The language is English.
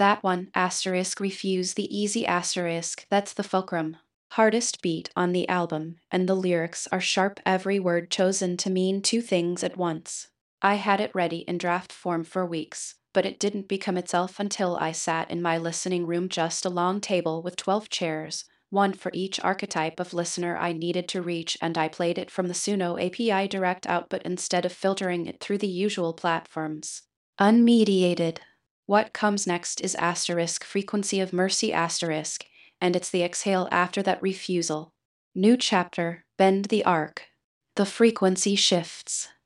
That one, asterisk refuse the easy asterisk, that's the fulcrum. Hardest beat on the album, and the lyrics are sharp, every word chosen to mean two things at once. I had it ready in draft form for weeks, but it didn't become itself until I sat in my listening room, just a long table with 12 chairs, one for each archetype of listener I needed to reach, and I played it from the Suno API direct output instead of filtering it through the usual platforms. Unmediated. What comes next is asterisk frequency of mercy asterisk, and it's the exhale after that refusal. New chapter, bend the arc. The frequency shifts.